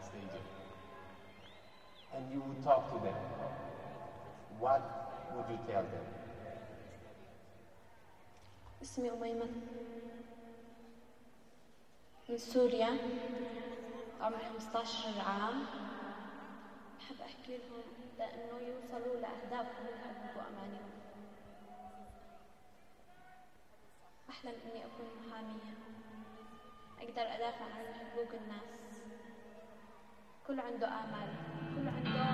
stadium, and you would talk to them, what would you tell them? اسمي أميمة من سوريا، عمري 15 عام. بحب أحكي لهم لأنه يوصلوا لأهدافهم ويحققوا أمانيهم. أحلم إني أكون محامية، أقدر أدافع عن حقوق الناس. كل عنده آمال، كل عنده